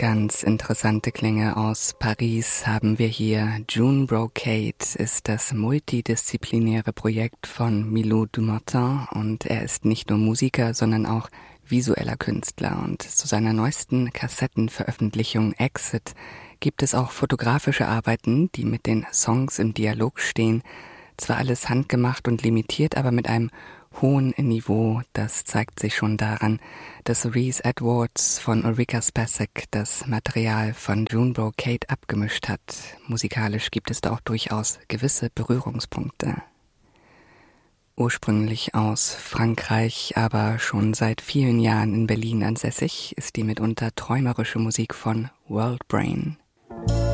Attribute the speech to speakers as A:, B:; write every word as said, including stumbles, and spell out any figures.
A: Ganz interessante Klänge aus Paris haben wir hier. June Brocade ist das multidisziplinäre Projekt von Milou Dumartin und er ist nicht nur Musiker, sondern auch visueller Künstler. Und zu seiner neuesten Kassettenveröffentlichung Exit gibt es auch fotografische Arbeiten, die mit den Songs im Dialog stehen. Zwar alles handgemacht und limitiert, aber mit einem hohen Niveau. Das zeigt sich schon daran, dass Rhys Edwards von Ulrika Spacek das Material von June Brocade abgemischt hat. Musikalisch gibt es da auch durchaus gewisse Berührungspunkte. Ursprünglich aus Frankreich, aber schon seit vielen Jahren in Berlin ansässig, ist die mitunter träumerische Musik von World Brain.